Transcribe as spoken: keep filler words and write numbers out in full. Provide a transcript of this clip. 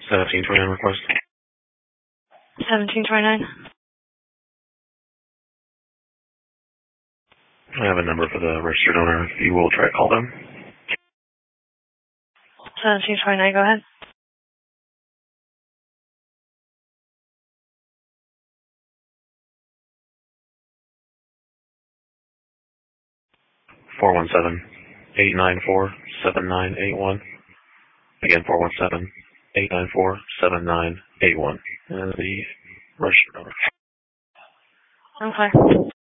seventeen twenty-nine request. seventeen twenty-nine. I have a number for the registered owner. If you will try to call them. seventeen twenty-nine, go ahead. four one seven, eight nine four, seven nine eight one. Again, four one seven, eight nine four, seven nine eight one. And the registered owner. Okay.